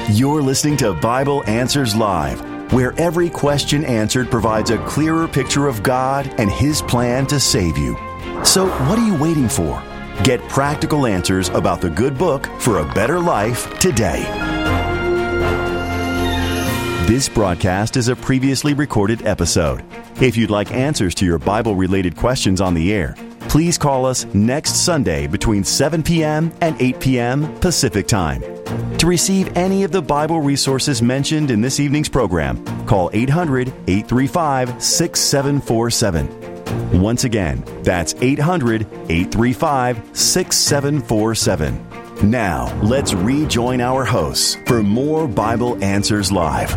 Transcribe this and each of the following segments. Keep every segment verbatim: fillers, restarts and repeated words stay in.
You're listening to Bible Answers Live, where every question answered provides a clearer picture of God and His plan to save you. So what are you waiting for? Get practical answers about the good book for a better life today. This broadcast is a previously recorded episode. If you'd like answers to your Bible-related questions on the air, please call us next Sunday between seven p.m. and eight p.m. Pacific Time. To receive any of the Bible resources mentioned in this evening's program, call eight hundred, eight three five, six seven four seven. Once again, that's eight hundred, eight three five, six seven four seven. Now, let's rejoin our hosts for more Bible Answers Live.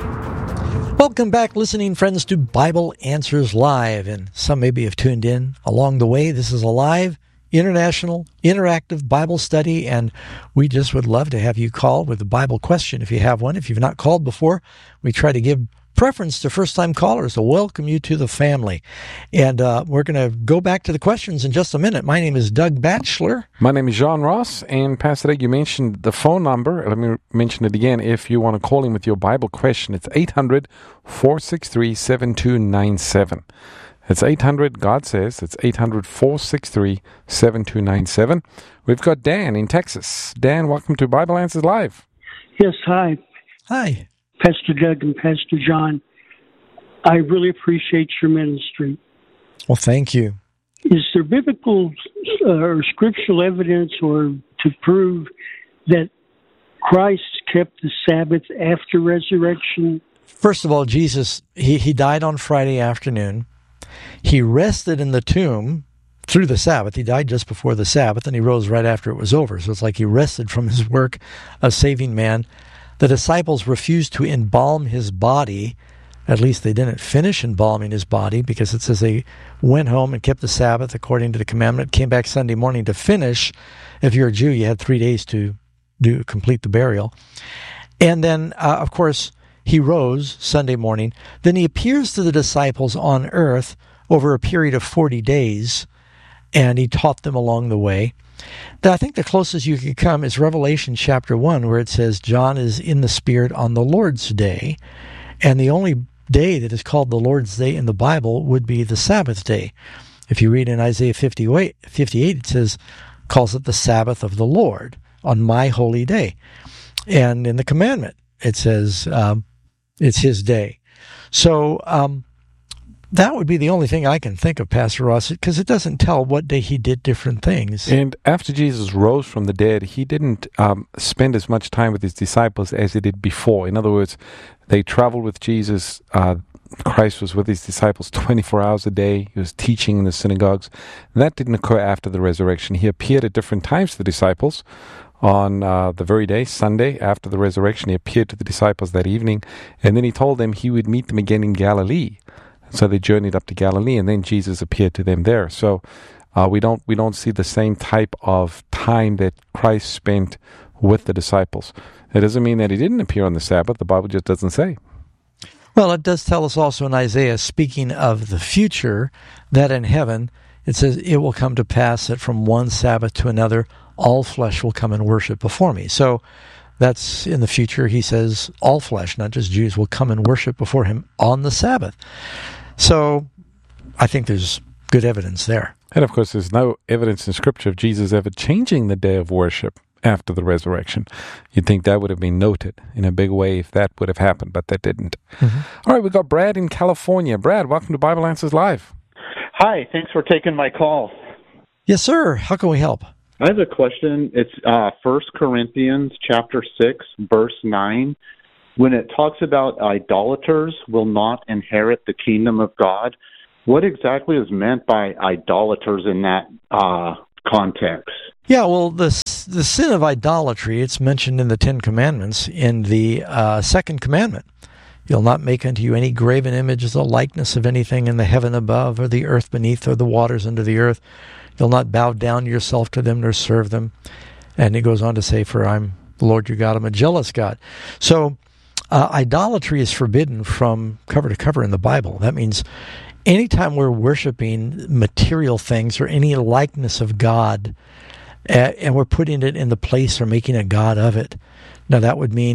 Welcome back, listening friends, to Bible Answers Live. And some maybe have tuned in along the way. This is a live, international, interactive Bible study, and we just would love to have you call with a Bible question if you have one. If you've not called before, we try to give preference to first-time callers to welcome you to the family. And uh, we're going to go back to the questions in just a minute. My name is Doug Batchelor. My name is John Ross. And Pastor Doug, you mentioned the phone number. Let me mention it again. If you want to call in with your Bible question, it's eight hundred, four six three, seven two nine seven. It's eight hundred, God says. It's eight hundred, four six three, seven two nine seven. We've got Dan in Texas. Dan, welcome to Bible Answers Live. Yes, hi. Hi. Pastor Doug and Pastor John, I really appreciate your ministry. Well, thank you. Is there biblical uh, or scriptural evidence or to prove that Christ kept the Sabbath after resurrection? First of all, Jesus, he, he died on Friday afternoon. He rested in the tomb through the Sabbath. He died just before the Sabbath, and he rose right after it was over. So it's like he rested from his work of saving man. The disciples refused to embalm his body. At least they didn't finish embalming his body, because it says they went home and kept the Sabbath according to the commandment, came back Sunday morning to finish. If you're a Jew, you had three days to do complete the burial. And then, uh, of course, he rose Sunday morning. Then he appears to the disciples on earth over a period of forty days, and he taught them along the way. I think the closest you could come is Revelation chapter one, where it says John is in the Spirit on the Lord's day. And the only day that is called the Lord's day in the Bible would be the Sabbath day. If you read in Isaiah fifty-eight, it says, calls it the Sabbath of the Lord on my holy day. And in the commandment, it says um, it's his day. So um, that would be the only thing I can think of, Pastor Ross, because it doesn't tell what day he did different things. And after Jesus rose from the dead, he didn't um, spend as much time with his disciples as he did before. In other words, they traveled with Jesus. Uh, Christ was with his disciples twenty-four hours a day. He was teaching in the synagogues. And that didn't occur after the resurrection. He appeared at different times to the disciples. On uh, the very day, Sunday, after the resurrection, he appeared to the disciples that evening. And then he told them he would meet them again in Galilee. So they journeyed up to Galilee, and then Jesus appeared to them there. So uh, we don't we don't see the same type of time that Christ spent with the disciples. It doesn't mean that he didn't appear on the Sabbath. The Bible just doesn't say. Well, it does tell us also in Isaiah, speaking of the future, that in heaven, it says, it will come to pass that from one Sabbath to another, all flesh will come and worship before me. So that's in the future. He says all flesh, not just Jews, will come and worship before him on the Sabbath. So I think there's good evidence there. And of course, there's no evidence in Scripture of Jesus ever changing the day of worship after the resurrection. You'd think that would have been noted in a big way if that would have happened, but that didn't. Mm-hmm. All right, we've got Brad in California. Brad, welcome to Bible Answers Live. Hi, thanks for taking my call. Yes, sir. How can we help? I have a question. It's uh, First Corinthians chapter six, verse nine. When it talks about idolaters will not inherit the kingdom of God, what exactly is meant by idolaters in that uh, context? Yeah, well, the the sin of idolatry, it's mentioned in the Ten Commandments in the uh, second commandment. You'll not make unto you any graven images or likeness of anything in the heaven above or the earth beneath or the waters under the earth. You'll not bow down yourself to them nor serve them. And it goes on to say, for I'm the Lord your God, I'm a jealous God. So uh, idolatry is forbidden from cover to cover in the Bible. That means anytime we're worshiping material things or any likeness of God, uh, and we're putting it in the place or making a god of it. Now that would mean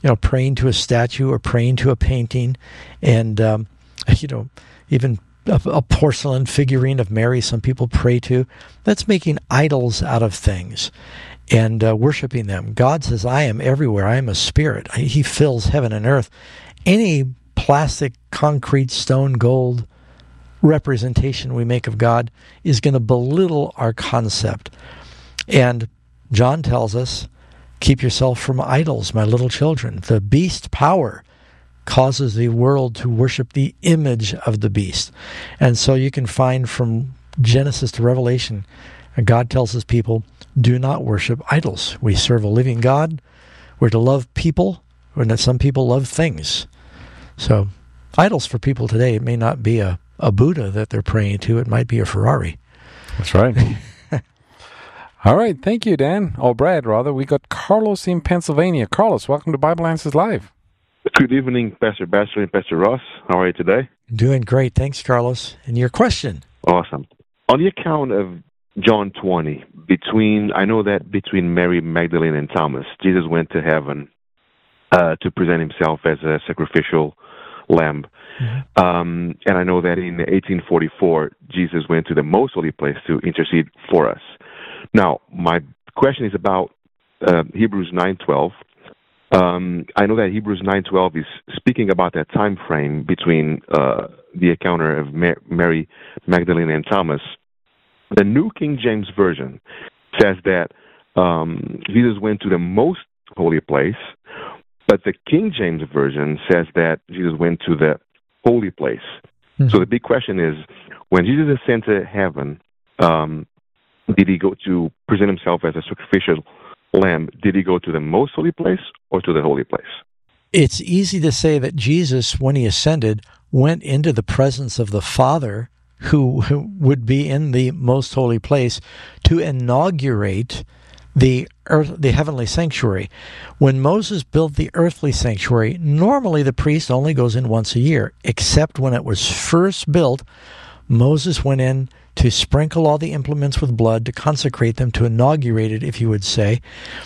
you know, praying to a statue or praying to a painting, and um, you know, even a, a porcelain figurine of Mary some people pray to. That's making idols out of things and uh, worshiping them. God says, I am everywhere. I am a spirit. He fills heaven and earth. Any plastic, concrete, stone, gold representation we make of God is going to belittle our concept. And John tells us, keep yourself from idols, my little children. The beast power causes the world to worship the image of the beast. And so you can find from Genesis to Revelation, God tells his people, do not worship idols. We serve a living God. We're to love people, and some people love things. So idols for people today, it may not be a, a Buddha that they're praying to. It might be a Ferrari. That's right. All right. Thank you, Dan. Or Brad, rather. We got Carlos in Pennsylvania. Carlos, welcome to Bible Answers Live. Good evening, Pastor Baxter and Pastor Ross. How are you today? Doing great. Thanks, Carlos. And your question? Awesome. On the account of John twenty, between I know that between Mary Magdalene and Thomas, Jesus went to heaven uh, to present himself as a sacrificial lamb. Mm-hmm. Um, and I know that in eighteen forty-four, Jesus went to the most holy place to intercede for us. Now, my question is about uh, Hebrews nine twelve. Um, I know that Hebrews nine twelve is speaking about that time frame between uh, the encounter of Ma- Mary Magdalene and Thomas. The New King James Version says that um, Jesus went to the most holy place, but the King James Version says that Jesus went to the holy place. Mm-hmm. So the big question is, when Jesus ascended to heaven, um, did he go to present himself as a sacrificial lamb? Did he go to the most holy place or to the holy place? It's easy to say that Jesus, when he ascended, went into the presence of the Father, who, who would be in the most holy place, to inaugurate the earth, the heavenly sanctuary. When Moses built the earthly sanctuary, normally the priest only goes in once a year, except when it was first built, Moses went in to sprinkle all the implements with blood, to consecrate them, to inaugurate it, if you would say,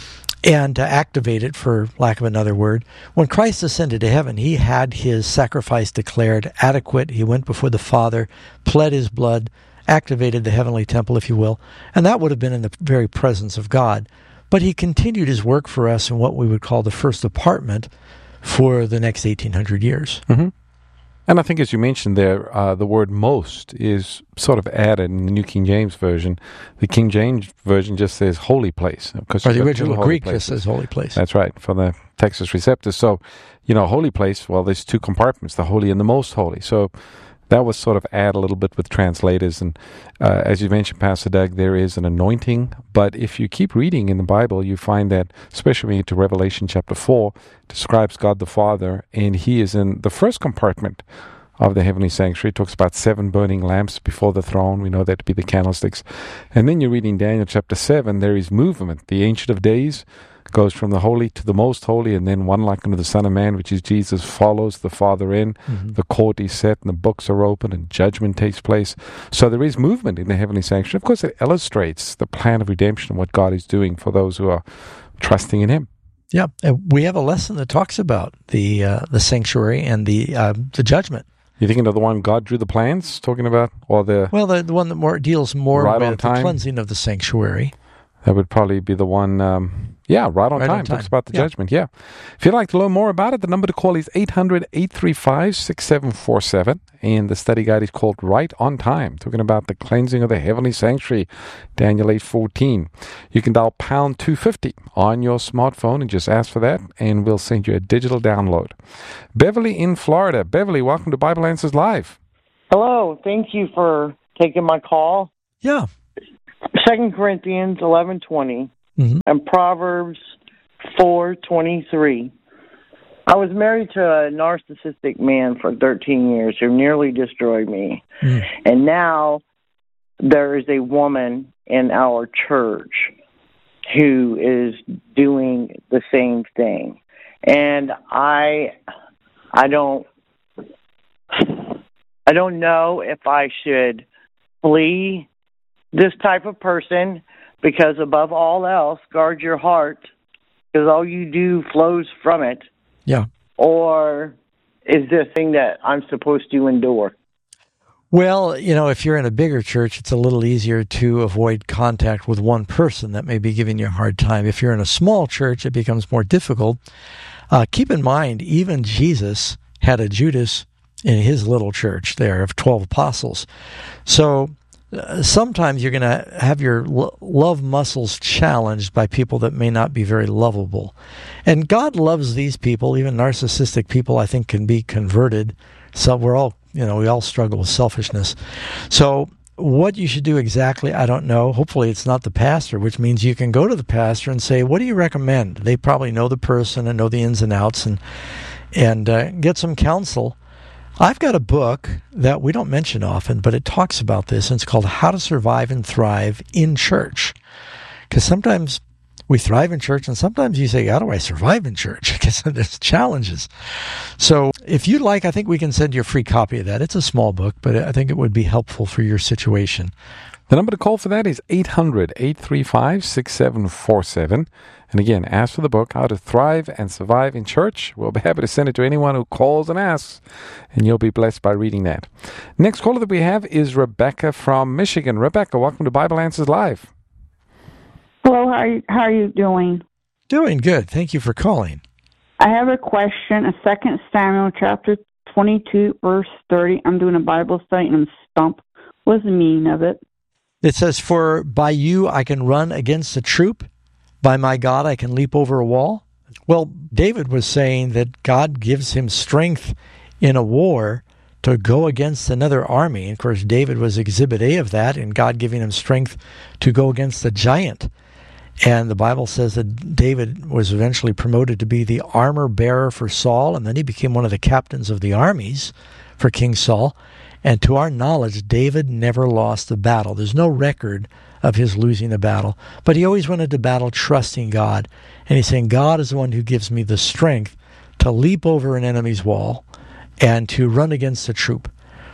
and to activate it, for lack of another word. When Christ ascended to heaven, he had his sacrifice declared adequate. He went before the Father, pled his blood, activated the heavenly temple, if you will, and that would have been in the very presence of God. But he continued his work for us in what we would call the first apartment for the next eighteen hundred years. Mm-hmm. And I think, as you mentioned there, uh, the word most is sort of added in the New King James Version. The King James Version just says holy place. Or the original Greek just says holy place. That's right, for the Texas Receptus. So, you know, holy place, well, there's two compartments, the holy and the most holy. So that was sort of add a little bit with translators. And uh, as you mentioned, Pastor Doug, there is an anointing. But if you keep reading in the Bible, you find that, especially when you get to Revelation chapter four, describes God the Father, and he is in the first compartment of the heavenly sanctuary. It talks about seven burning lamps before the throne. We know that to be the candlesticks. And then you're reading Daniel chapter seven, there is movement. The Ancient of Days goes from the holy to the most holy, and then one like unto the Son of Man, which is Jesus, follows the Father in. Mm-hmm. The court is set, and the books are open, and judgment takes place. So there is movement in the heavenly sanctuary. Of course, it illustrates the plan of redemption and what God is doing for those who are trusting in him. Yeah, we have a lesson that talks about the uh, the sanctuary and the uh, the judgment. You're thinking of the one God drew the plans, talking about, or the well, the, the one that more deals more right with the cleansing of the sanctuary. That would probably be the one, um, yeah, right on right time. On time. Talks about the yeah. judgment, yeah. If you'd like to learn more about it, the number to call is eight hundred, eight three five, six seven four seven. And the study guide is called Right on Time, talking about the cleansing of the heavenly sanctuary, Daniel eight fourteen. You can dial pound two fifty on your smartphone and just ask for that, and we'll send you a digital download. Beverly in Florida. Beverly, welcome to Bible Answers Live. Hello. Thank you for taking my call. Yeah. Second Corinthians eleven twenty mm-hmm. and Proverbs four twenty-three. I was married to a narcissistic man for thirteen years who nearly destroyed me. Mm. And now there is a woman in our church who is doing the same thing. And I I don't I don't know if I should flee this type of person, because above all else, guard your heart, because all you do flows from it. Yeah. Or is this a thing that I'm supposed to endure? Well, you know, if you're in a bigger church, it's a little easier to avoid contact with one person that may be giving you a hard time. If you're in a small church, it becomes more difficult. Uh, keep in mind, even Jesus had a Judas in his little church there of twelve apostles. So uh, sometimes you're going to have your lo- love muscles challenged by people that may not be very lovable. And God loves these people. Even narcissistic people, I think, can be converted. So we're all, you know, we all struggle with selfishness. So what you should do exactly, I don't know. Hopefully it's not the pastor, which means you can go to the pastor and say, what do you recommend? They probably know the person and know the ins and outs, and and uh, get some counsel. I've got a book that we don't mention often, but it talks about this, and it's called How to Survive and Thrive in Church. Because sometimes we thrive in church, and sometimes you say, how do I survive in church? Because there's challenges. So if you'd like, I think we can send you a free copy of that. It's a small book, but I think it would be helpful for your situation. The number to call for that is eight hundred, eight three five, six seven four seven. And again, ask for the book, How to Thrive and Survive in Church. We'll be happy to send it to anyone who calls and asks, and you'll be blessed by reading that. Next caller that we have is Rebecca from Michigan. Rebecca, welcome to Bible Answers Live. Hello, how are you, how are you doing? Doing good. Thank you for calling. I have a question. In Second Samuel chapter twenty-two, verse thirty. I'm doing a Bible study and I'm stumped. What's the meaning of it? It says, for by you I can run against a troop. By my God I can leap over a wall. Well, David was saying that God gives him strength in a war to go against another army. And of course, David was exhibit A of that, and God giving him strength to go against the giant. And the Bible says that David was eventually promoted to be the armor bearer for Saul, and then he became one of the captains of the armies for King Saul. And to our knowledge, David never lost a battle. There's no record of his losing a battle. But he always went into battle trusting God. And he's saying, God is the one who gives me the strength to leap over an enemy's wall and to run against a troop.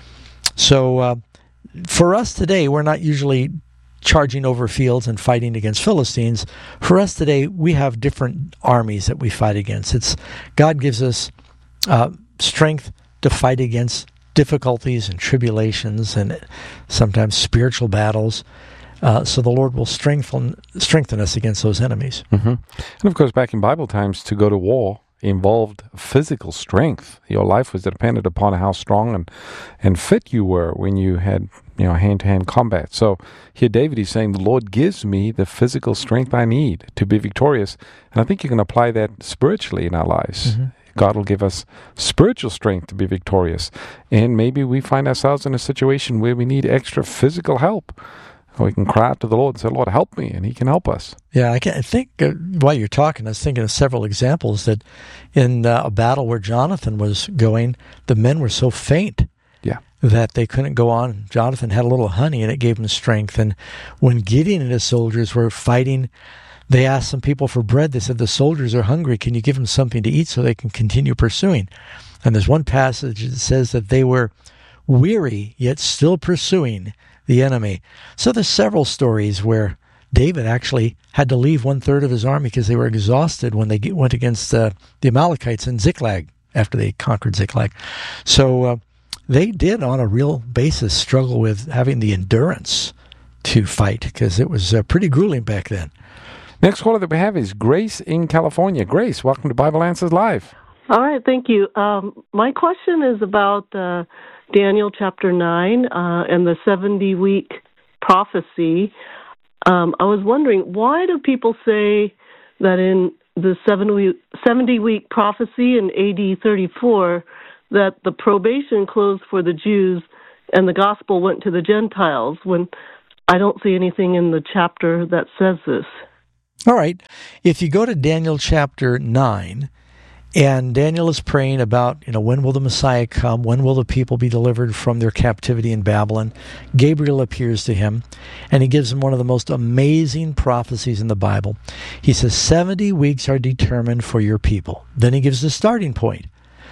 So uh, for us today, we're not usually charging over fields and fighting against Philistines. For us today, we have different armies that we fight against. It's God gives us uh, strength to fight against difficulties and tribulations and sometimes spiritual battles. Uh, so the Lord will strengthen strengthen us against those enemies. Mm-hmm. And of course, back in Bible times, to go to war involved physical strength. Your life was dependent upon how strong and, and fit you were when you had, you know, hand-to-hand combat. So here David is saying, the Lord gives me the physical strength I need to be victorious. And I think you can apply that spiritually in our lives. Mm-hmm. God will give us spiritual strength to be victorious. And maybe we find ourselves in a situation where we need extra physical help. We can cry out to the Lord and say, Lord, help me, and He can help us. Yeah, I, can, I think uh, while you're talking, I was thinking of several examples that in uh, a battle where Jonathan was going, the men were so faint yeah. that they couldn't go on. Jonathan had a little honey, and it gave him strength. And when Gideon and his soldiers were fighting, they asked some people for bread. They said, the soldiers are hungry. Can you give them something to eat so they can continue pursuing? And there's one passage that says that they were weary, yet still pursuing the enemy. So there's several stories where David actually had to leave one-third of his army because they were exhausted when they went against uh, the Amalekites in Ziklag after they conquered Ziklag. So uh, they did, on a real basis, struggle with having the endurance to fight because it was uh, pretty grueling back then. Next caller that we have is Grace in California. Grace, welcome to Bible Answers Live. All right, thank you. Um, my question is about uh, Daniel chapter nine uh, and the seventy-week prophecy. Um, I was wondering, why do people say that in the seventy-week prophecy in A D thirty-four that the probation closed for the Jews and the gospel went to the Gentiles, when I don't see anything in the chapter that says this? All right. If you go to Daniel chapter nine, and Daniel is praying about, you know, when will the Messiah come? When will the people be delivered from their captivity in Babylon? Gabriel appears to him, and he gives him one of the most amazing prophecies in the Bible. He says, seventy weeks are determined for your people. Then he gives the starting point.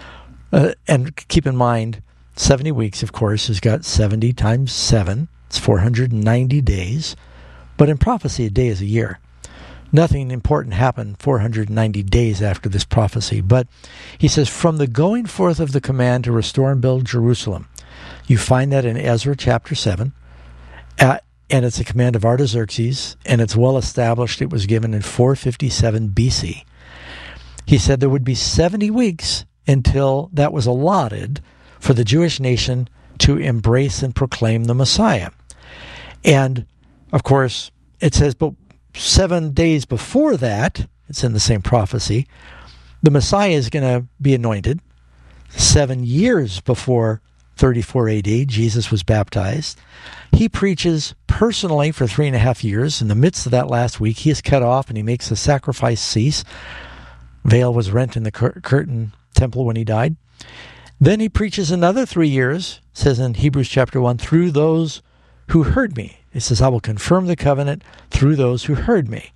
Uh, and keep in mind, seventy weeks, of course, has got seventy times seven. It's four hundred ninety days. But in prophecy, a day is a year. Nothing important happened four hundred ninety days after this prophecy. But he says, from the going forth of the command to restore and build Jerusalem, you find that in Ezra chapter seven, at, and it's a command of Artaxerxes, and it's well established. It was given in four fifty-seven B C. He said there would be seventy weeks until that was allotted for the Jewish nation to embrace and proclaim the Messiah. And, of course, it says, but seven days before that, it's in the same prophecy, the Messiah is going to be anointed. Seven years before thirty-four A D, Jesus was baptized. He preaches personally for three and a half years. In the midst of that last week, he is cut off and he makes the sacrifice cease. Veil was rent in the cur- curtain temple when he died. Then he preaches another three years, says in Hebrews chapter one, through those who heard me. It says, I will confirm the covenant through those who heard me.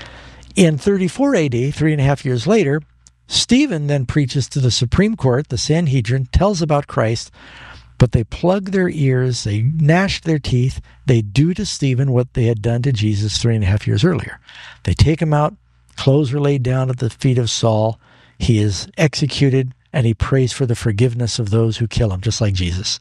In thirty-four A D, three and a half years later, Stephen then preaches to the Supreme Court, the Sanhedrin, tells about Christ, but they plug their ears, they gnash their teeth, they do to Stephen what they had done to Jesus three and a half years earlier. They take him out, clothes are laid down at the feet of Saul, he is executed, and he prays for the forgiveness of those who kill him, just like Jesus.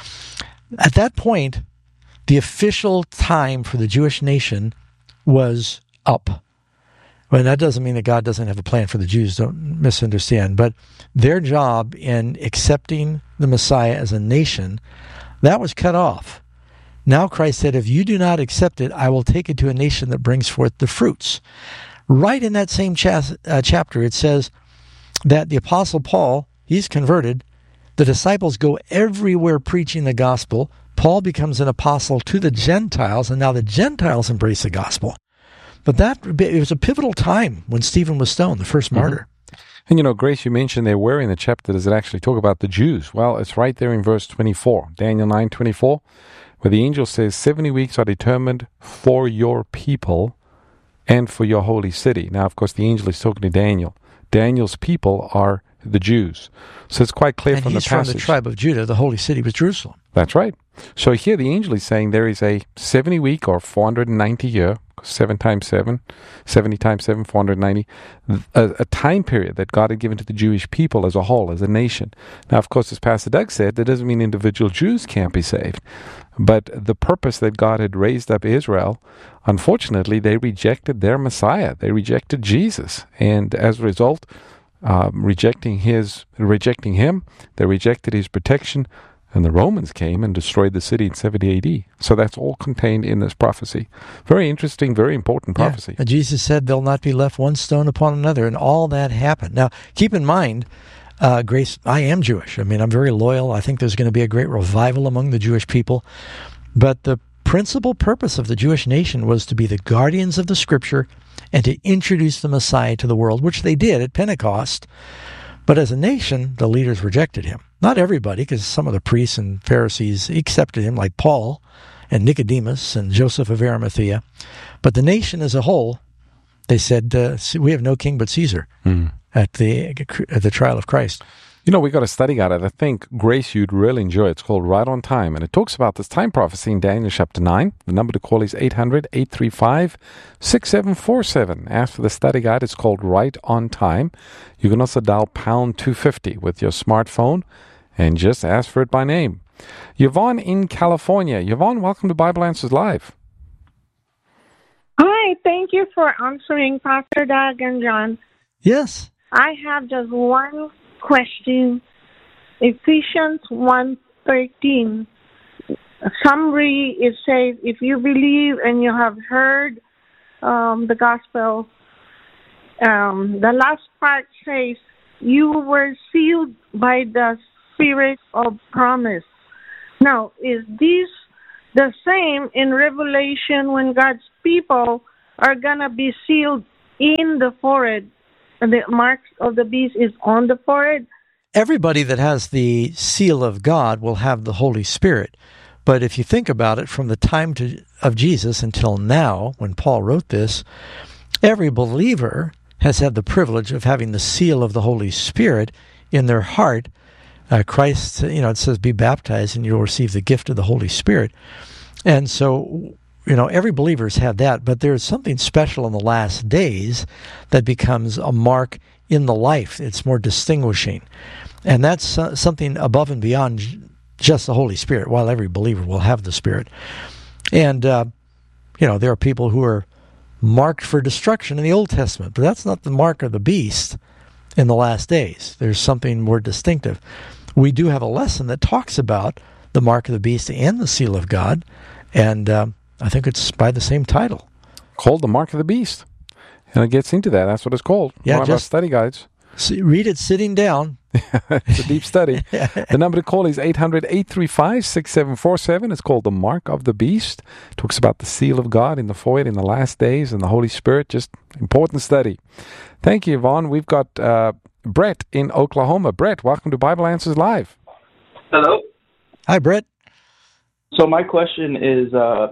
At that point, the official time for the Jewish nation was up. Well, that doesn't mean that God doesn't have a plan for the Jews, don't misunderstand. But their job in accepting the Messiah as a nation, that was cut off. Now Christ said, if you do not accept it, I will take it to a nation that brings forth the fruits. Right in that same cha- uh, chapter, it says that the Apostle Paul, he's converted. The disciples go everywhere preaching the gospel. Paul becomes an apostle to the Gentiles, and now the Gentiles embrace the gospel. But that it was a pivotal time when Stephen was stoned, the first martyr. Mm-hmm. And you know, Grace, you mentioned there where in the chapter does it actually talk about the Jews? Well, it's right there in verse twenty-four, Daniel nine twenty-four, where the angel says, seventy weeks are determined for your people and for your holy city. Now, of course, the angel is talking to Daniel. Daniel's people are the Jews. So it's quite clear and from the he's passage. from the tribe of Judah. The holy city was Jerusalem. That's right. So here the angel is saying there is a seventy-week or four hundred ninety year, seven times seven, seventy times seven, four hundred ninety, a, a time period that God had given to the Jewish people as a whole, as a nation. Now, of course, as Pastor Doug said, that doesn't mean individual Jews can't be saved. But the purpose that God had raised up Israel, unfortunately, they rejected their Messiah. They rejected Jesus. And as a result, um, rejecting his, rejecting him, they rejected his protection. And the Romans came and destroyed the city in seventy A D. So that's all contained in this prophecy. Very interesting, very important prophecy. Yeah. And Jesus said, there'll not be left one stone upon another, and all that happened. Now, keep in mind, uh, Grace, I am Jewish. I mean, I'm very loyal. I think there's going to be a great revival among the Jewish people. But the principal purpose of the Jewish nation was to be the guardians of the Scripture and to introduce the Messiah to the world, which they did at Pentecost. But as a nation, the leaders rejected him. Not everybody, because some of the priests and Pharisees accepted him, like Paul and Nicodemus and Joseph of Arimathea. But the nation as a whole, they said, uh, we have no king but Caesar mm. at the at the trial of Christ. You know, we got a study guide that I think, Grace, you'd really enjoy. It's called Right on Time, and it talks about this time prophecy in Daniel chapter nine. The number to call is eight hundred, eight three five, six seven four seven. Ask for the study guide. It's called Right on Time. You can also dial pound two fifty with your smartphone and just ask for it by name. Yvonne in California. Yvonne, welcome to Bible Answers Live. Hi, thank you for answering, Pastor Doug and John. Yes. I have just one question. Ephesians one thirteen. A summary, it says, if you believe and you have heard um, the gospel, um, the last part says, you were sealed by the Spirit of promise. Now, is this the same in Revelation when God's people are going to be sealed in the forehead? And the mark of the beast is on the forehead? Everybody that has the seal of God will have the Holy Spirit. But if you think about it, from the time to, of Jesus until now, when Paul wrote this, every believer has had the privilege of having the seal of the Holy Spirit in their heart. Uh, Christ, you know, it says, be baptized and you'll receive the gift of the Holy Spirit. And so you know, every believer's had that, but there's something special in the last days that becomes a mark in the life. It's more distinguishing. And that's uh, something above and beyond j- just the Holy Spirit, while every believer will have the Spirit. And, uh, you know, there are people who are marked for destruction in the Old Testament, but that's not the mark of the beast in the last days. There's something more distinctive. We do have a lesson that talks about the mark of the beast and the seal of God, and um, I think it's by the same title. Called The Mark of the Beast. And it gets into that. That's what it's called. Yeah, One just of our study guides. See, read it sitting down. It's a deep study. The number to call is eight hundred, eight three five, six seven four seven. It's called The Mark of the Beast. It talks about the seal of God in the forehead in the last days and the Holy Spirit. Just important study. Thank you, Yvonne. We've got uh, Brett in Oklahoma. Brett, welcome to Bible Answers Live. Hello. Hi, Brett. So my question is, uh,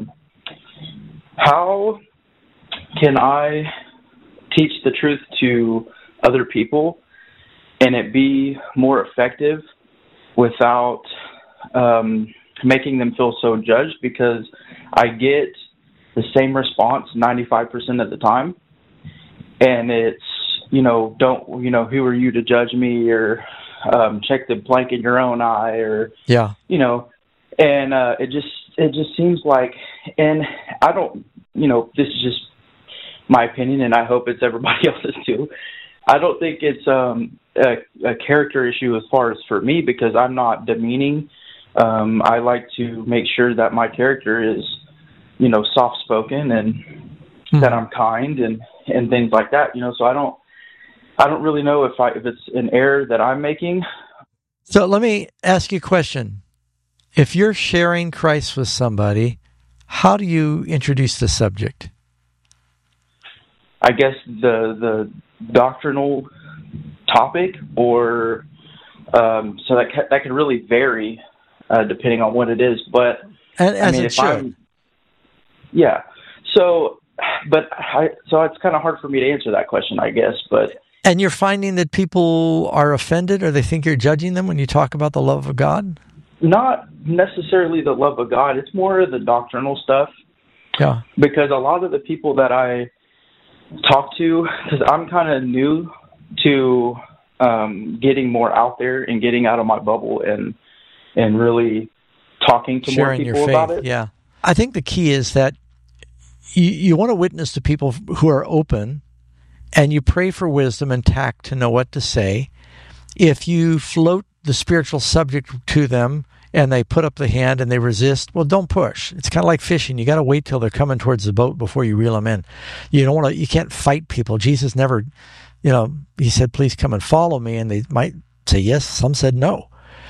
how can I teach the truth to other people and it be more effective without um, making them feel so judged? Because I get the same response ninety-five percent of the time, and it's, you know, don't, you know, who are you to judge me, or um, check the plank in your own eye, or, yeah, you know, and uh, it just, it just seems like, and I don't, you know, this is just my opinion, and I hope it's everybody else's too. I don't think it's um, a, a character issue as far as for me, because I'm not demeaning. Um, I like to make sure that my character is, you know, soft-spoken and mm-hmm. that I'm kind and, and things like that. You know, so I don't, I don't really know if I if it's an error that I'm making. So let me ask you a question. If you're sharing Christ with somebody, how do you introduce the subject? I guess the the doctrinal topic, or um, so that ca- that can really vary uh, depending on what it is. But and as I mean, it if should. I'm, yeah. So, but I, so it's kind of hard for me to answer that question, I guess. But and you're finding that people are offended, or they think you're judging them when you talk about the love of God? Not necessarily the love of God. It's more of the doctrinal stuff. Yeah. Because a lot of the people that I talk to, because I'm kind of new to um, getting more out there and getting out of my bubble and and really talking to Sharing more people your faith, about it. Yeah. I think the key is that you, you want to witness to people who are open, and you pray for wisdom and tact to know what to say. If you float the spiritual subject to them and they put up the hand and they resist, well, don't push. It's kind of like fishing. You got to wait till they're coming towards the boat before you reel them in. You don't want to. You can't fight people. Jesus never, you know, he said, "Please come and follow me," and they might say yes. Some said no.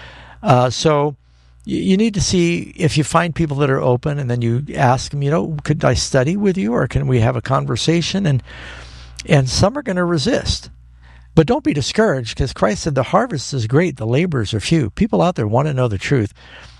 Uh, so you, you need to see if you find people that are open, and then you ask them, you know, could I study with you, or can we have a conversation? And and some are going to resist. But don't be discouraged, because Christ said the harvest is great, the laborers are few. People out there want to know the truth.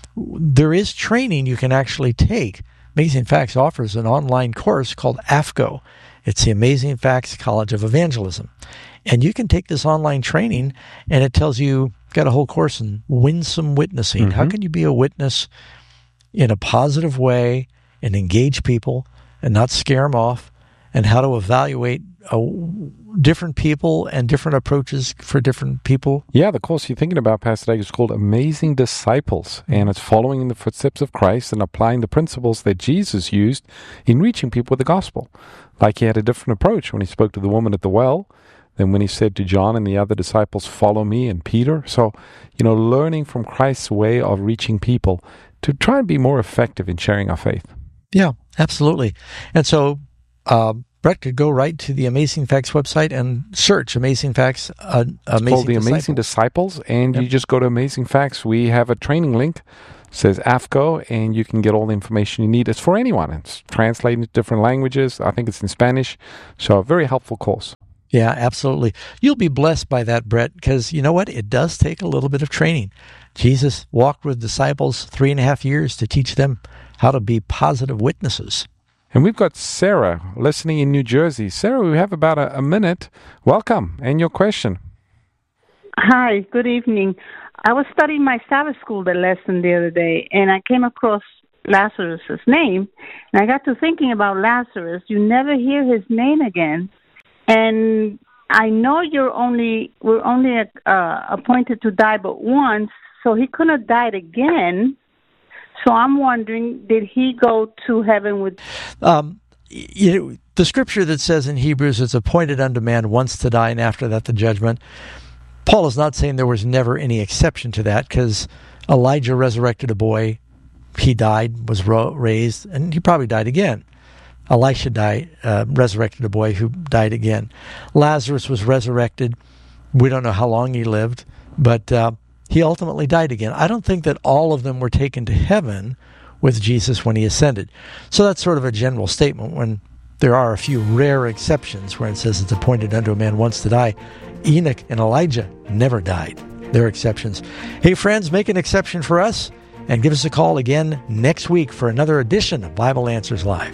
There is training you can actually take. Amazing Facts offers an online course called A F C O. It's the Amazing Facts College of Evangelism. And you can take this online training, and it tells you, got a whole course in winsome witnessing. Mm-hmm. How can you be a witness in a positive way and engage people and not scare them off, and how to evaluate uh, different people and different approaches for different people. Yeah, the course you're thinking about, Pastor Dag, is called Amazing Disciples, and it's following in the footsteps of Christ and applying the principles that Jesus used in reaching people with the gospel. Like he had a different approach when he spoke to the woman at the well than when he said to John and the other disciples, "Follow me," and Peter. So, you know, learning from Christ's way of reaching people to try and be more effective in sharing our faith. Yeah, absolutely. And so, Uh, Brett could go right to the Amazing Facts website and search Amazing Facts. Uh, it's Amazing called the Disciples. Amazing Disciples, and yep. you just go to Amazing Facts. We have a training link, it says A F C O, and you can get all the information you need. It's for anyone. It's translated into different languages. I think it's in Spanish, so a very helpful course. Yeah, absolutely. You'll be blessed by that, Brett, because you know what? It does take a little bit of training. Jesus walked with disciples three and a half years to teach them how to be positive witnesses. And we've got Sarah listening in New Jersey. Sarah, we have about a, a minute. Welcome. And your question. Hi, good evening. I was studying my Sabbath school the lesson the other day, and I came across Lazarus' name. And I got to thinking about Lazarus. You never hear his name again. And I know you're only we're only uh, appointed to die but once, so he couldn't have died again. So I'm wondering, did he go to heaven with... Um, you know, the scripture that says in Hebrews, it's appointed unto man once to die, and after that the judgment. Paul is not saying there was never any exception to that, because Elijah resurrected a boy, he died, was ro- raised, and he probably died again. Elisha died, uh, resurrected a boy who died again. Lazarus was resurrected. We don't know how long he lived, but uh, he ultimately died again. I don't think that all of them were taken to heaven with Jesus when he ascended. So that's sort of a general statement, when there are a few rare exceptions where it says it's appointed unto a man once to die. Enoch and Elijah never died. They're exceptions. Hey, friends, make an exception for us and give us a call again next week for another edition of Bible Answers Live.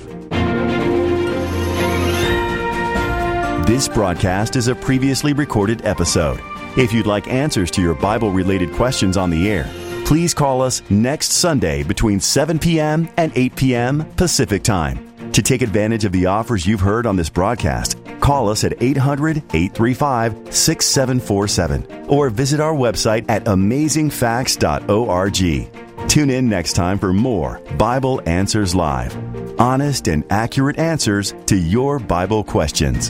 This broadcast is a previously recorded episode. If you'd like answers to your Bible-related questions on the air, please call us next Sunday between seven p.m. and eight p.m. Pacific Time. To take advantage of the offers you've heard on this broadcast, call us at eight hundred, eight three five, six seven four seven or visit our website at amazing facts dot org. Tune in next time for more Bible Answers Live. Honest and accurate answers to your Bible questions.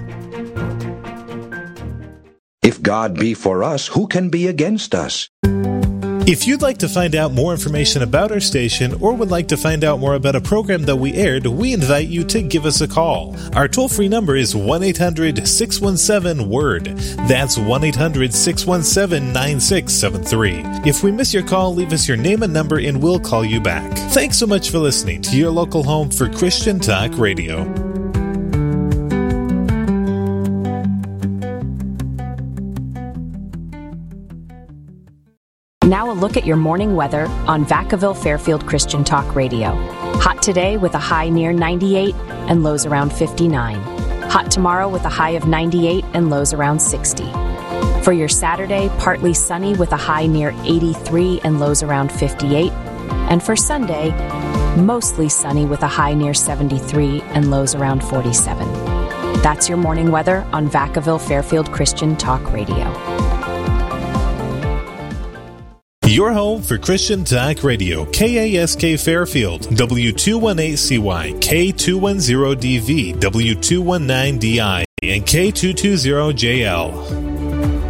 If God be for us, who can be against us? If you'd like to find out more information about our station or would like to find out more about a program that we aired, we invite you to give us a call. Our toll-free number is one eight hundred, six one seven, W O R D. That's one eight hundred, six one seven, nine six seven three. If we miss your call, leave us your name and number and we'll call you back. Thanks so much for listening to your local home for Christian Talk Radio. Now a look at your morning weather on Vacaville Fairfield Christian Talk Radio. Hot today with a high near ninety-eight and lows around fifty-nine. Hot tomorrow with a high of ninety-eight and lows around sixty. For your Saturday, partly sunny with a high near eighty-three and lows around fifty-eight. And for Sunday, mostly sunny with a high near seventy-three and lows around forty-seven. That's your morning weather on Vacaville Fairfield Christian Talk Radio. Your home for Christian Talk Radio, K A S K Fairfield, W two eighteen C Y, K two ten D V, W two nineteen D I, and K two twenty J L.